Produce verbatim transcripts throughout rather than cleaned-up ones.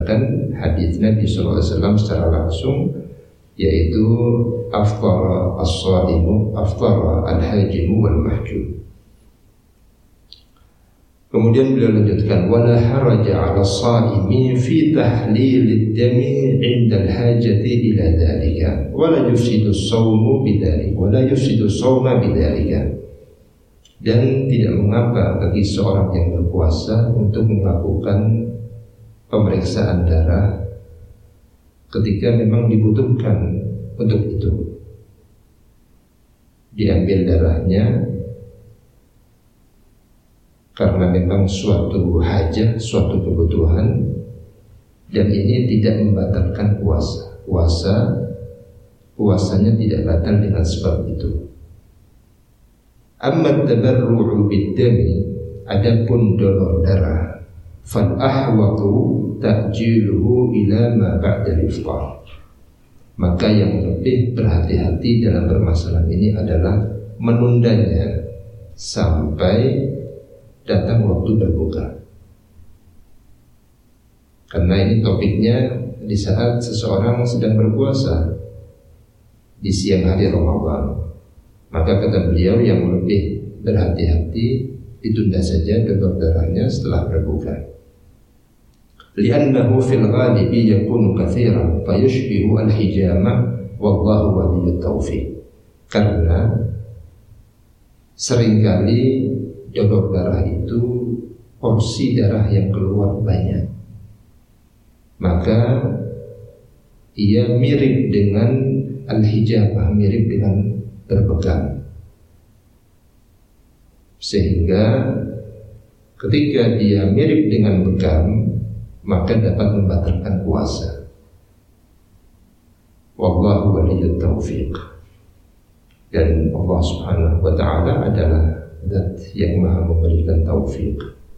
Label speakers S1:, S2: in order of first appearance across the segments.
S1: mendapatkan hadis Nabi sallallahu alaihi wasallam secara langsung, yaitu afṭara as-shā'imu afṭara al-hājimu wal mahjūm. Kemudian beliau lanjutkan, wala haraja 'ala as-shā'imi fi tahlīl ad-dami 'inda al-hājati ila dzalika wala yufsidu as-shawmu bidzalik wala yufsidu as-shawma bidzalika. Dan tidak mengapa bagi seorang yang berpuasa untuk melakukan pemeriksaan darah ketika memang dibutuhkan untuk itu. Diambil darahnya karena memang suatu hajat, suatu kebutuhan, dan ini tidak membatalkan puasa. Puasa, puasanya tidak batal dengan sebab itu. Amma tabarru'u bid-dami, adapun donor darah, fal ahwatu ta'jiluhu ila ma ba'da al-iftar. Maka yang lebih berhati-hati dalam permasalahan ini adalah menundanya sampai datang waktu berbuka. Karena ini topiknya di saat seseorang sedang berpuasa di siang hari Ramadan. Maka kata beliau yang lebih berhati-hati ditunda saja donor darahnya setelah berbuka. Li'annahu fil ghalibi yakunu katsiran fayushbihu al-hijama wallahu waliyyut taufiq. Karena seringkali donor darah itu porsi darah yang keluar banyak, maka ia mirip dengan al-hijamah, mirip dengan berpegang, sehingga ketika dia mirip dengan bekam maka dapat membatalkan puasa. Wallahu waliyyut taufiq. Dan Allah Subhanahu wa taala adalah Zat yang maha memberikan taufik.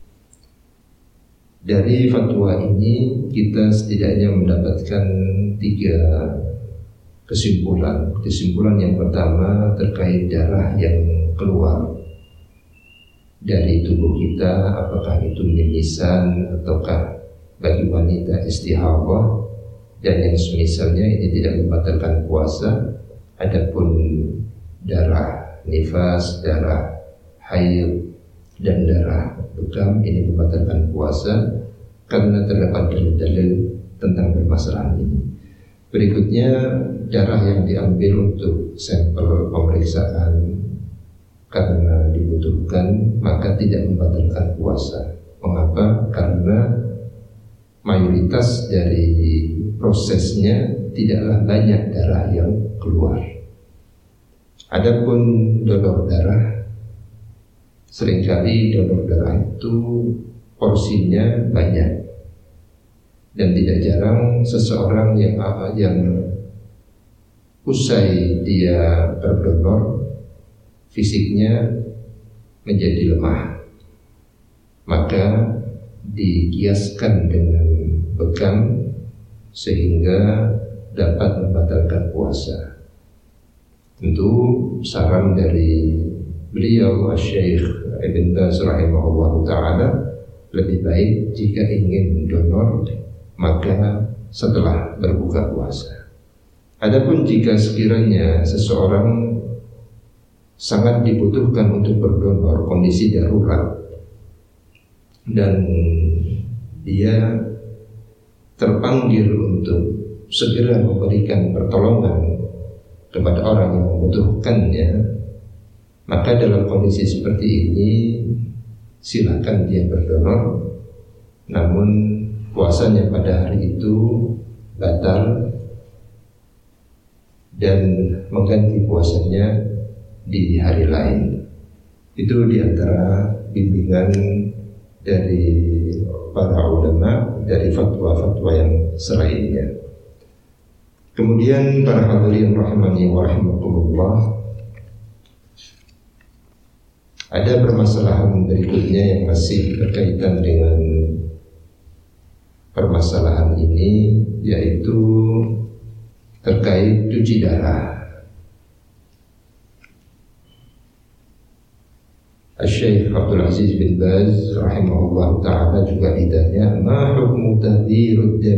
S1: Dari fatwa ini kita setidaknya mendapatkan tiga kesimpulan. Kesimpulan yang pertama terkait darah yang keluar dari tubuh kita, apakah itu mimisan ataukah bagi wanita istihadhah, dan yang semisalnya ini tidak membatalkan puasa. Adapun darah nifas, darah haid dan darah bekam ini membatalkan puasa karena terdapat dalil-dalil tentang permasalahan ini. Berikutnya, darah yang diambil untuk sampel pemeriksaan karena dibutuhkan maka tidak membatalkan puasa. Mengapa? Karena mayoritas dari prosesnya tidaklah banyak darah yang keluar. Adapun donor darah, seringkali donor darah itu porsinya banyak, dan tidak jarang seseorang yang yang usai dia berdonor fisiknya menjadi lemah, maka dikiaskan dengan bekam sehingga dapat membatalkan puasa. Tentu saran dari beliau Syekh Ibn Baz rahimahullah ta'ala, lebih baik jika ingin donor maka setelah berbuka puasa. Adapun jika sekiranya seseorang sangat dibutuhkan untuk berdonor, kondisi darurat, dan dia terpanggil untuk segera memberikan pertolongan kepada orang yang membutuhkannya, maka dalam kondisi seperti ini silakan dia berdonor, namun puasanya pada hari itu batal dan mengganti puasanya di hari lain. Itu diantara bimbingan dari para ulama dari fatwa-fatwa yang selainnya. Kemudian para hadirin rahimani wa rahimakumullah, ada permasalahan berikutnya yang masih berkaitan dengan permasalahan ini, yaitu terkait cuci darah. Syekh Abdul Aziz bin Baz rahimahullah ta'ala juga ditanya, ma hukmu tahdhirud